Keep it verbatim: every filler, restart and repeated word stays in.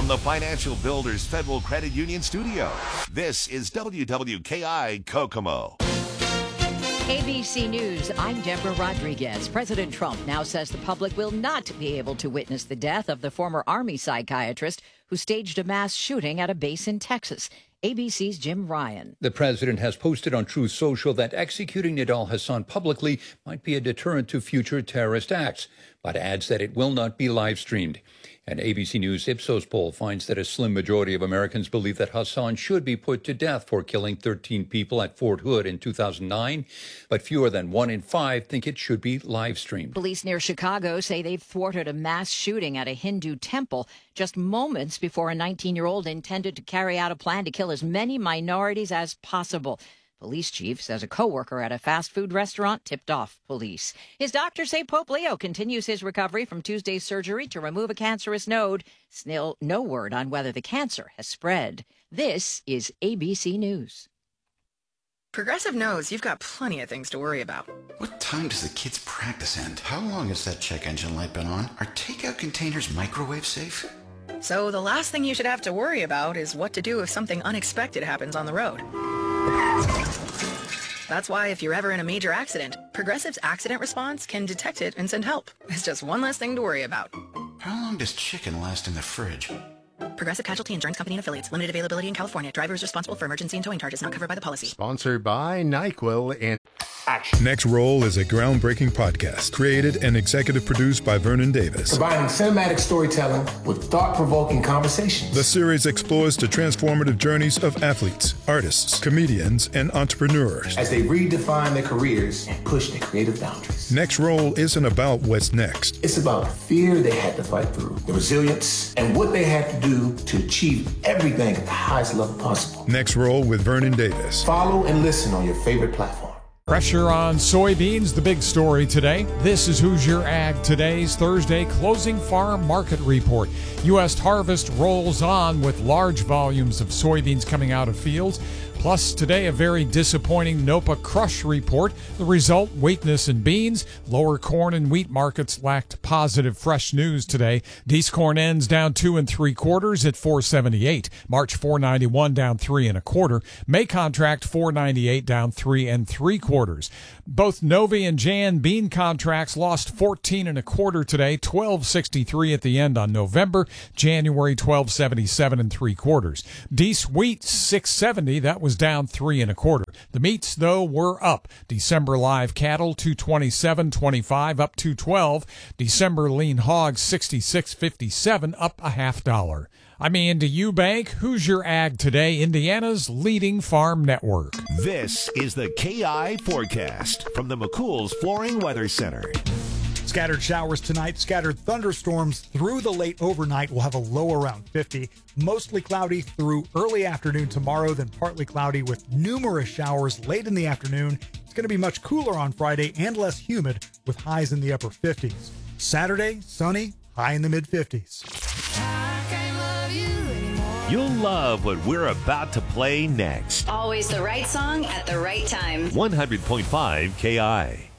from the Financial Builders Federal Credit Union studio, this is W W K I Kokomo. A B C News, I'm Deborah Rodriguez. President Trump now says the public will not be able to witness the death of the former Army psychiatrist who staged a mass shooting at a base in Texas. A B C's Jim Ryan. The president has posted on Truth Social that executing Nidal Hasan publicly might be a deterrent to future terrorist acts, but adds that it will not be live streamed. An A B C News Ipsos poll finds that a slim majority of Americans believe that Hasan should be put to death for killing thirteen people at Fort Hood in two thousand nine, but fewer than one in five think it should be live streamed. Police near Chicago say they've thwarted a mass shooting at a Hindu temple just moments before a nineteen-year-old intended to carry out a plan to kill as many minorities as possible. Police chief says a co-worker at a fast food restaurant tipped off police. His doctors say Pope Leo continues his recovery from Tuesday's surgery to remove a cancerous node. Still no word on whether the cancer has spread. This is A B C News. Progressive knows you've got plenty of things to worry about. What time does the kids' practice end? How long has that check engine light been on? Are takeout containers microwave safe? So the last thing you should have to worry about is what to do if something unexpected happens on the road. That's why if you're ever in a major accident, Progressive's accident response can detect it and send help. It's just one less thing to worry about. How long does chicken last in the fridge? Progressive Casualty Insurance Company and Affiliates. Limited availability in California. Driver is responsible for emergency and towing charges not covered by the policy. Sponsored by NyQuil and Action. Next Roll is a groundbreaking podcast created and executive produced by Vernon Davis. Combining cinematic storytelling with thought-provoking conversations. The series explores the transformative journeys of athletes, artists, comedians, and entrepreneurs as they redefine their careers and push their creative boundaries. Next Roll isn't about what's next. It's about the fear they had to fight through, the resilience, and what they had to do to achieve everything at the highest level possible. Next Roll with Vernon Davis. Follow and listen on your favorite platform. Pressure on soybeans, the big story today. This is Who's Your Ag Today's Thursday closing farm market report. U S harvest rolls on with large volumes of soybeans coming out of fields. Plus, today, a very disappointing NOPA crush report. The result, weakness in beans. Lower corn and wheat markets lacked positive fresh news today. Dece corn ends down two and three quarters at four seventy-eight. March four ninety-one down three and a quarter. May contract four ninety-eight down three and three quarters. Both Novi and Jan bean contracts lost fourteen and a quarter today. twelve sixty-three at the end on November. January twelve seventy-seven and three quarters. Dece wheat six seventy. That was down three and a quarter. The meats, though, were up. December live cattle two twenty-seven twenty-five up two twelve. December lean hogs sixty-six fifty-seven up a half dollar. I'm Andy Eubank. Who's Your Ag Today? Indiana's leading farm network. This is the K I Forecast from the McCool's Flooring Weather Center. Scattered showers tonight, scattered thunderstorms through the late overnight. We'll have a low around fifty. Mostly cloudy through early afternoon tomorrow, then partly cloudy with numerous showers late in the afternoon. It's going to be much cooler on Friday and less humid with highs in the upper fifties. Saturday, sunny, high in the mid fifties. You'll love what we're about to play next. Always the right song at the right time. one hundred point five K I.